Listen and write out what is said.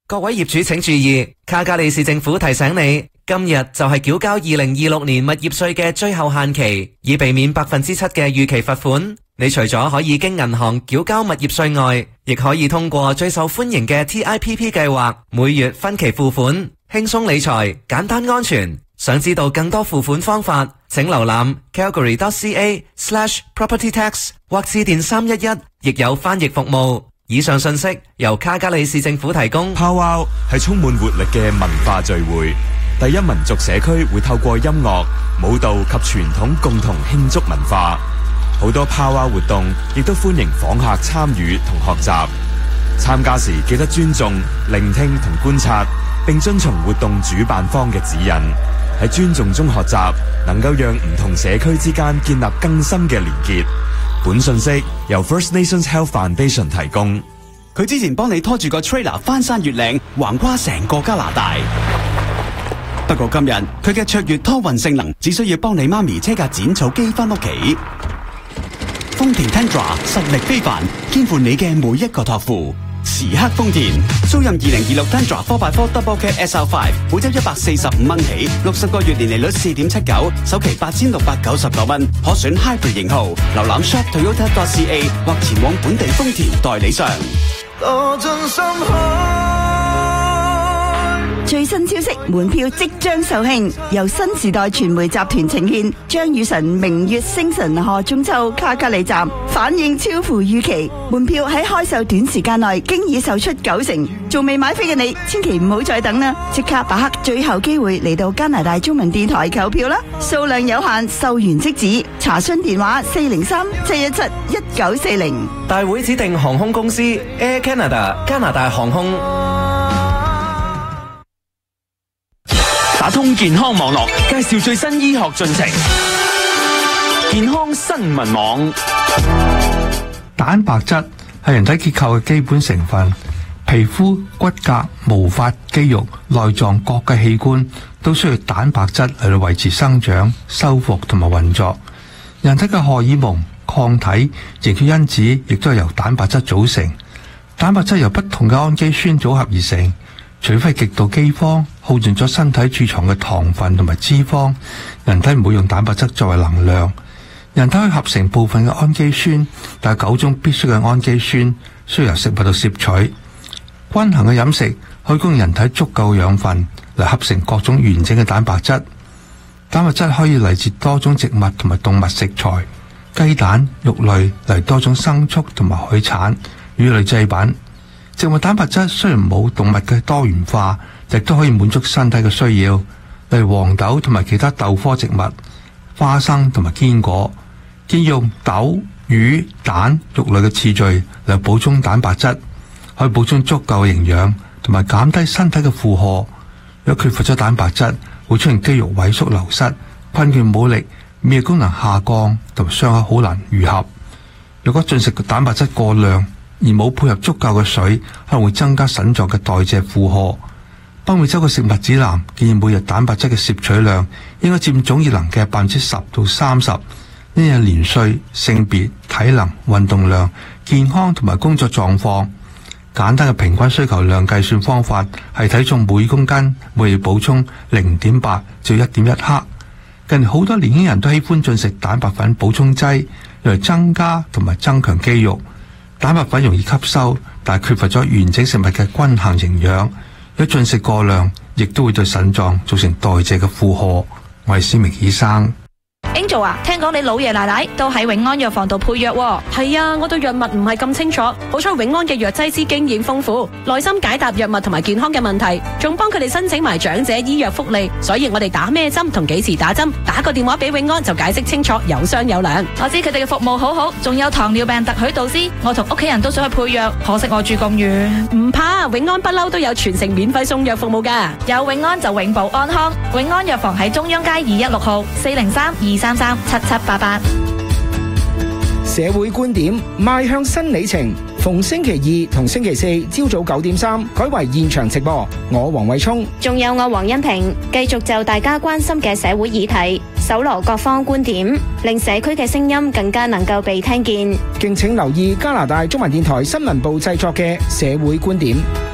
各位業主請注意，卡加利市政府提醒你，今日就係繳交2026年物業稅嘅最後限期，以避免7%嘅預期罰款。你除咗可以經銀行繳交物業稅外，亦可以通過最受歡迎嘅 TIPP 計劃，每月分期付款，輕鬆理財，簡單安全。想知道更多付款方法，請瀏覽 calgary.ca/propertytax 或致電311，亦有翻譯服務。以上信息由卡加利市政府提供。 Powwow 係充滿活力嘅文化聚會，第一民族社區會透過音樂、舞蹈及傳統共同慶祝文化。好多 Powwow 活動亦都歡迎訪客參與同學習。參加時記得尊重、聆聽同觀察，並遵從活動主辦方嘅指引。喺尊重中學習，能夠讓唔同社區之間建立更深嘅連結。本信息由 First Nations Health Foundation 提供。 佢之前幫你拖住個 trailer 翻山越嶺，橫跨成個加拿大。不過今日佢嘅卓越拖運性能，只需要幫你媽咪車架剪草機翻屋企。豐田 Tundra 實力非凡，肩負你嘅每一個託付。時刻豐田，租任2026 Tundra 4x4 Double Cab SL5，每周145蚊起，60個月年利率4.79，首期8699蚊，可選 Hybrid 型號。瀏覽 shop.toyota.ca 或前往本地豐田代理商。 多盡心海。 最新消息，門票即將售罄，由新時代傳媒集團呈獻，張雨晨明月星辰賀中秋卡加利站，反應超乎預期，門票喺開售短時間內經已售出90%，仲未買飛嘅你千祈唔好再等啦，即刻把握最後機會嚟到加拿大中文電台購票啦，數量有限，售完即止，查詢電話403-717-1940。 大會指定航空公司 Air Canada 加拿大航空。 打通健康網絡，介紹最新醫學進程。健康新聞網。 蛋白質係人體結構嘅基本成分，皮膚、骨骼、毛髮、肌肉、內臟各個器官都需要蛋白質嚟到維持生長、修復同埋運作。人體嘅荷爾蒙、抗體、凝血因子亦都係由蛋白質組成。蛋白質由不同嘅氨基酸組合而成。除非極度饑荒，耗盡咗身體儲藏嘅糖分同埋脂肪，人體唔會用蛋白質作為能量。人體可以合成部分嘅氨基酸，但係9種必須嘅氨基酸需要由食物度攝取。均衡嘅飲食可以供人體足夠嘅養分嚟合成各種完整嘅蛋白質。蛋白質可以嚟自多種植物同埋動物食材，雞蛋、肉類嚟多種牲畜同埋海產、魚類製品。植物蛋白質雖然冇動物嘅多元化，亦都可以滿足身體嘅需要，例如黃豆同埋其他豆科植物、花生同埋堅果，建議用豆、魚、蛋、肉類嘅次序嚟補充蛋白質，可以補充足夠嘅營養，同埋減低身體嘅負荷。如果缺乏咗蛋白質，會出現肌肉萎縮流失、困倦冇力、免疫功能下降，同埋傷口好難愈合。如果進食嘅蛋白質過量，而冇配合足夠嘅水，可能會增加腎臟嘅代謝負荷。北美洲嘅食物指南建議每日蛋白質嘅攝取量應該佔總熱能嘅10%到30%。因為年歲、性別、體能、運動量、健康同埋工作狀況，簡單嘅平均需求量計算方法係體重每公斤每日補充0.8至1.1克。近年好多年輕人都喜歡進食蛋白粉補充劑，嚟增加同埋增強肌肉。蛋白粉容易吸收，但係缺乏咗完整食物嘅均衡營養。如果進食過量，亦都會對腎臟造成代謝嘅負荷。我係思明醫生。 Angel 啊，聽講你老爺奶奶都喺永安藥房度配藥喎。係啊，我對藥物唔係咁清楚，好彩永安嘅藥劑師經驗豐富，耐心解答藥物同埋健康嘅問題，仲幫佢哋申請埋長者醫藥福利，所以我哋打咩針同幾時打針，打個電話俾永安就解釋清楚，有商有量。 我知佢哋嘅服務好好，仲有糖尿病特許導師，我同屋企人都想去配藥，可惜我住咁遠。 唔怕，永安不嬲都有全城免費送藥服務㗎。 有永安就永保安康，永安藥房喺中央街216號403-233-7788。 社會觀點邁向新里程，逢星期二同星期四朝早9點3改為現場直播。我黃偉聰， 仲有我黃欣平，繼續就大家關心嘅社會議題，搜羅各方觀點，令社區嘅聲音更加能夠被聽見。 敬請留意加拿大中文電台新聞部製作嘅社會觀點。